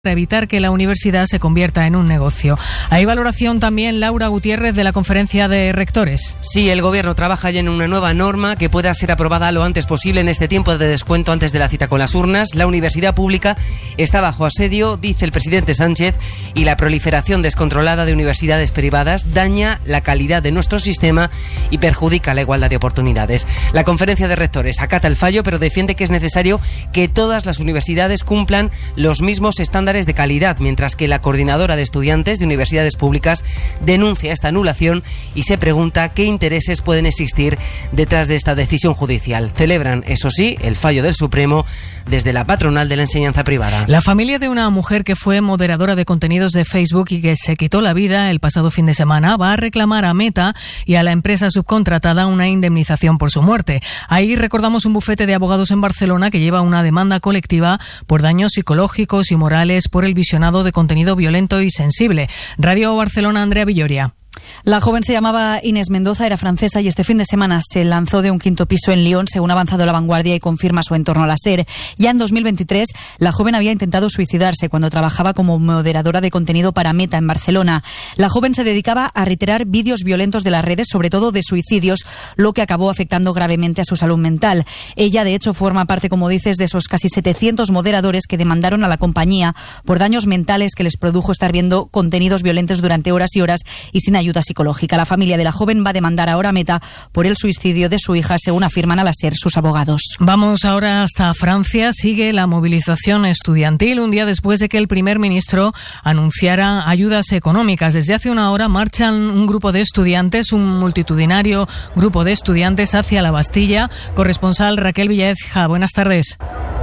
para evitar que la universidad se convierta en un negocio. Hay valoración también, Laura Gutiérrez, de la Conferencia de Rectores. Sí, el Gobierno trabaja ya en una nueva norma que pueda ser aprobada lo antes posible en este tiempo de descuento antes de la cita con las urnas. La universidad pública está bajo asedio, dice el presidente Sánchez, y la proliferación descontrolada de universidades privadas daña la calidad de nuestro sistema y perjudica la igualdad de oportunidades. La Conferencia de Rectores acata el fallo, pero defiende que es necesario que todas las universidades cumplan los mismos estándares de calidad, mientras que la Coordinadora de Estudiantes de Universidades Públicas denuncia esta anulación y se pregunta qué intereses pueden existir detrás de esta decisión judicial. Celebran, eso sí, el fallo del Supremo desde la patronal de la enseñanza privada. La familia de una mujer que fue moderadora de contenidos de Facebook y que se quitó la vida el pasado fin de semana va a reclamar a Meta y a la empresa subcontratada una indemnización por su muerte. Ahí recordamos un bufete de abogados en Barcelona que lleva una demanda colectiva por daños psicológicos y morales por el visionado de contenido violento y sensible. Radio Barcelona, Andrea Villoria. La joven se llamaba Inés Mendoza, era francesa y este fin de semana se lanzó de un quinto piso en Lyon, según ha avanzado La Vanguardia y confirma su entorno la SER. Ya en 2023, la joven había intentado suicidarse cuando trabajaba como moderadora de contenido para Meta en Barcelona. La joven se dedicaba a reiterar vídeos violentos de las redes, sobre todo de suicidios, lo que acabó afectando gravemente a su salud mental. Ella, de hecho, forma parte, como dices, de esos casi 700 moderadores que demandaron a la compañía por daños mentales que les produjo estar viendo contenidos violentos durante horas y horas y sin ayuda psicológica. La familia de la joven va a demandar ahora a Meta por el suicidio de su hija, según afirman a la SER sus abogados. Vamos ahora hasta Francia. Sigue la movilización estudiantil un día después de que el primer ministro anunciara ayudas económicas. Desde hace una hora marchan un grupo de estudiantes, un multitudinario grupo de estudiantes hacia la Bastilla. Corresponsal Raquel Villaécija, buenas tardes.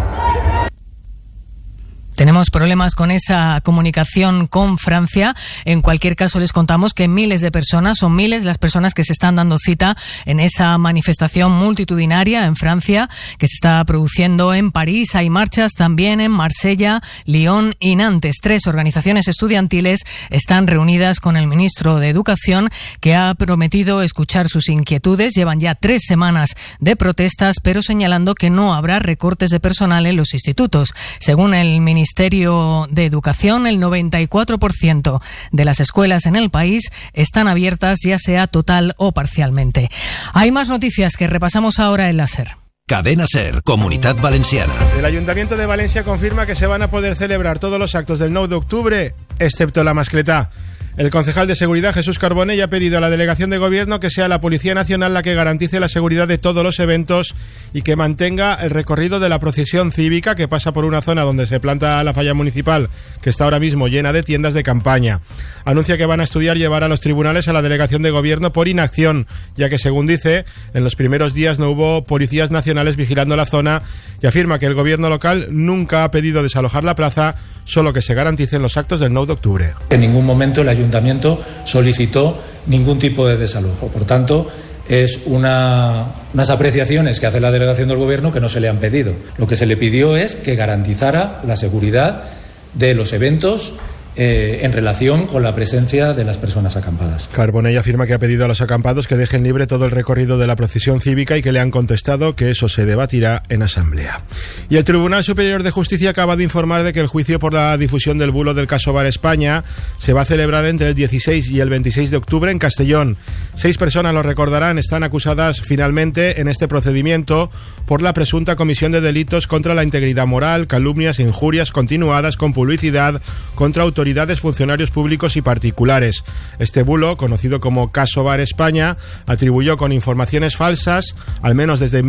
Tenemos problemas con esa comunicación con Francia. En cualquier caso, les contamos que miles de personas, son miles las personas que se están dando cita en esa manifestación multitudinaria en Francia que se está produciendo en París. Hay marchas también en Marsella, Lyon y Nantes. 3 organizaciones estudiantiles están reunidas con el ministro de Educación, que ha prometido escuchar sus inquietudes. Llevan ya 3 semanas de protestas, pero señalando que no habrá recortes de personal en los institutos. Según el Ministerio de Educación, el 94% de las escuelas en el país están abiertas, ya sea total o parcialmente. Hay más noticias que repasamos ahora en la SER. Cadena SER, Comunitat Valenciana. El Ayuntamiento de Valencia confirma que se van a poder celebrar todos los actos del 9 de octubre, excepto la mascletá. El concejal de Seguridad, Jesús Carbonell, ha pedido a la Delegación de Gobierno que sea la Policía Nacional la que garantice la seguridad de todos los eventos y que mantenga el recorrido de la procesión cívica que pasa por una zona donde se planta la falla municipal, que está ahora mismo llena de tiendas de campaña. Anuncia que van a estudiar llevar a los tribunales a la Delegación de Gobierno por inacción, ya que, según dice, en los primeros días no hubo policías nacionales vigilando la zona, y afirma que el Gobierno local nunca ha pedido desalojar la plaza, solo que se garanticen los actos del 9 de octubre. En ningún momento el Ayuntamiento solicitó ningún tipo de desalojo. Por tanto, es unas apreciaciones que hace la Delegación del Gobierno que no se le han pedido. Lo que se le pidió es que garantizara la seguridad de los eventos en relación con la presencia de las personas acampadas. Carbonell afirma que ha pedido a los acampados que dejen libre todo el recorrido de la procesión cívica y que le han contestado que eso se debatirá en asamblea. Y el Tribunal Superior de Justicia acaba de informar de que el juicio por la difusión del bulo del caso Bar España se va a celebrar entre el 16 y el 26 de octubre en Castellón. 6 personas, lo recordarán, están acusadas finalmente en este procedimiento por la presunta comisión de delitos contra la integridad moral, calumnias e injurias continuadas con publicidad contra autoridades, funcionarios públicos y particulares. Este bulo, conocido como Caso Bar España, atribuyó con informaciones falsas, al menos desde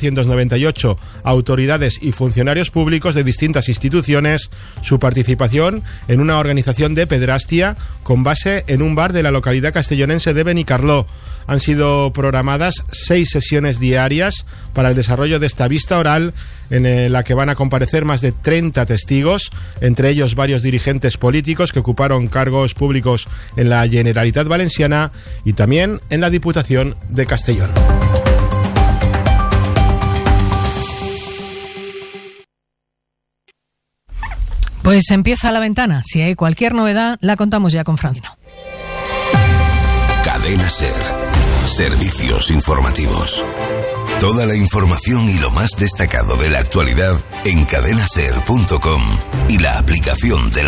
1998, a autoridades y funcionarios públicos de distintas instituciones su participación en una organización de pedrastia con base en un bar de la localidad castellonense de Benicarló. Han sido programadas 6 sesiones diarias para el desarrollo de esta vista oral, en la que van a comparecer más de 30 testigos, entre ellos varios dirigentes políticos que ocuparon cargos públicos en la Generalitat Valenciana y también en la Diputación de Castellón. Pues empieza la ventana. Si hay cualquier novedad, la contamos ya con Francino. Cadena SER. Servicios informativos. Toda la información y lo más destacado de la actualidad en cadenaser.com y la aplicación de